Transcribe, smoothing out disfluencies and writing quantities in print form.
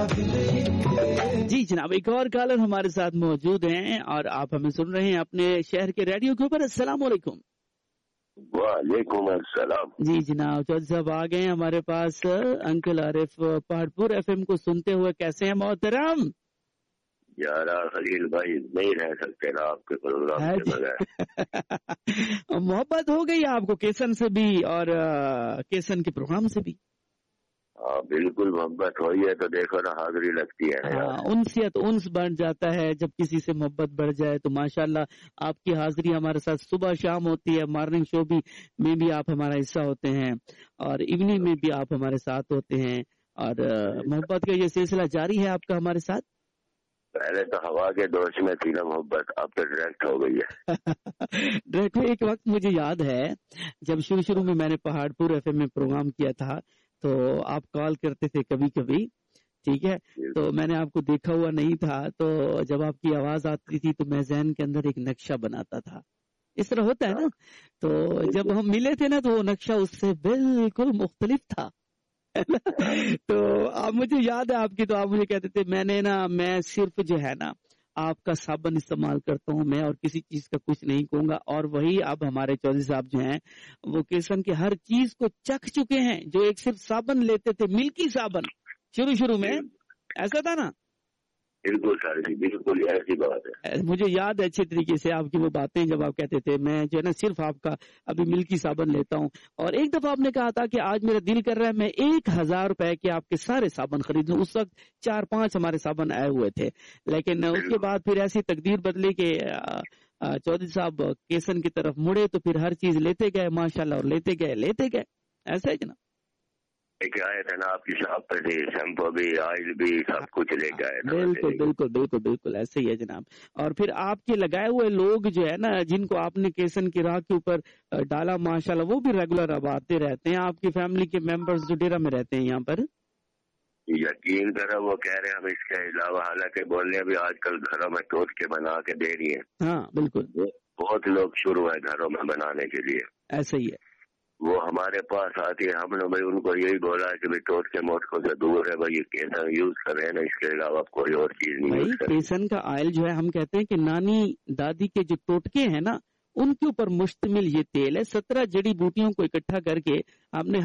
جی جناب، ایک اور کالر ہمارے ساتھ موجود ہیں اور آپ ہمیں سن رہے ہیں اپنے شہر کے ریڈیو کے اوپر. السلام علیکم. وعلیکم السلام. جی جناب، چودھری صاحب آ گئے ہمارے پاس. انکل عارف پہاڑپور ایف ایم کو سنتے ہوئے کیسے ہیں محترم؟ یار خلیل بھائی نہیں رہ سکتے نا آپ کے پروگرام کے بغیر. محبت ہو گئی آپ کو کیسن سے بھی اور کیسن کے پروگرام سے بھی؟ ہاں بالکل محبت ہوئی ہے تو دیکھو نا حاضری لگتی ہے. انسیت انس بن جاتا ہے جب کسی سے محبت بڑھ جائے تو ماشاءاللہ آپ کی حاضری ہمارے ساتھ صبح شام ہوتی ہے. مارننگ شو میں بھی آپ ہمارا حصہ ہوتے ہیں اور ایوننگ میں بھی آپ ہمارے ساتھ ہوتے ہیں اور محبت کا یہ سلسلہ جاری ہے آپ کا ہمارے ساتھ. پہلے تو ہوا کے دوش میں تھی نا محبت، اب تو ڈائریکٹ ہو گئی ہے. ڈائریکٹ. ایک وقت مجھے یاد ہے جب شروع میں نے پہاڑپور ایف ایم میں پروگرام کیا تھا تو آپ کال کرتے تھے کبھی کبھی، ٹھیک ہے، تو میں نے آپ کو دیکھا ہوا نہیں تھا، تو جب آپ کی آواز آتی تھی تو میں ذہن کے اندر ایک نقشہ بناتا تھا. اس طرح ہوتا ہے نا. تو جب ہم ملے تھے نا تو وہ نقشہ اس سے بالکل مختلف تھا. تو آپ مجھے یاد ہے آپ کی، تو آپ مجھے کہتے تھے میں صرف جو ہے نا آپ کا صابن استعمال کرتا ہوں، میں اور کسی چیز کا کچھ نہیں کہوں گا. اور وہی اب ہمارے چودھری صاحب جو ہیں وہ کیسن کے ہر چیز کو چکھ چکے ہیں. جو ایک صرف صابن لیتے تھے، ملکی صابن، شروع میں ایسا تھا نا. بالکل سر جی، بالکل ایسی بات ہے. مجھے یاد ہے اچھے طریقے سے آپ کی وہ باتیں جب آپ کہتے تھے میں جو ہے نا صرف آپ کا ابھی ملکی صابن لیتا ہوں. اور ایک دفعہ آپ نے کہا تھا کہ آج میرا دل کر رہا ہے میں 1000 روپے کے آپ کے سارے صابن خرید لوں. اس وقت 4-5 ہمارے صابن آئے ہوئے تھے، لیکن اس کے بعد پھر ایسی تقدیر بدلی کہ چودھری صاحب کیسن کی طرف مڑے تو پھر ہر چیز لیتے گئے ماشاءاللہ، اور لیتے گئے. ایسا ہے جناب؟ آئے تھے نا آپ کی شاپ پہ تھے، شیمپو بھی آئل بھی سب کچھ لے کے آئے. بالکل ایسے ہی ہے جناب. اور پھر آپ کے لگائے ہوئے لوگ جو ہے نا جن کو آپ نے کیسن کی راہ کے اوپر ڈالا ماشاءاللہ، وہ بھی ریگولر اب آتے رہتے ہیں. آپ کی فیملی کے ممبرز جو ڈیرا میں رہتے ہیں یہاں پر، یقین کرو وہ کہہ رہے ہیں ہم اس کے علاوہ، حالانکہ بولنے بھی آج کل گھروں میں ٹوٹ کے بنا کے دے رہی ہیں. ہاں بالکل، بہت لوگ شروع ہے گھروں میں بنانے کے لیے. ایسا ہی ہے. وہ ہمارے پاس آتی ہے، ہم نے بھائی ان کو یہی بولا ہے کہ بھائی ٹوٹ کے موٹکوں سے دور ہے بھائی، کیسن یوز کر رہے ہیں نا، اس کے علاوہ کوئی اور چیز نہیں یوز کر. کیسن کا آئل جو ہے ہم کہتے ہیں کہ نانی دادی کے جو ٹوٹکے ہیں نا ان کے اوپر مشتمل یہ تیل ہے. 17 جڑی بوٹیوں کو اکٹھا کر کے آپ نے